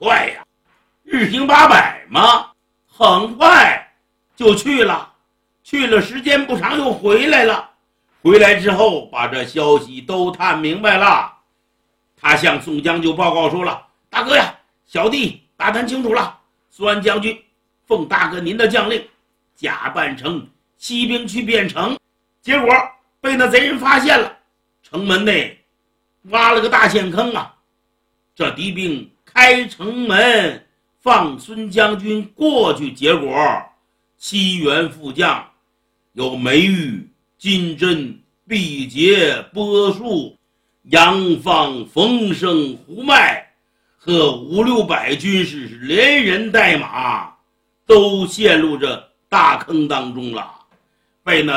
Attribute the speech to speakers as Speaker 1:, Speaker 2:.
Speaker 1: 快呀，日行800嘛，很快就去了。去了时间不长又回来了。回来之后把这消息都探明白了。他向宋将就报告说了：大哥呀，小弟打探清楚了，苏安将军奉大哥您的将令，假扮成骑兵去汴城，结果被那贼人发现了，城门内挖了个大陷坑啊！这敌兵开城门放孙将军过去，结果7员副将有梅玉、金针、毕节、波树、杨放、冯生、胡迈和500-600军士是连人带马都陷入这大坑当中了，被那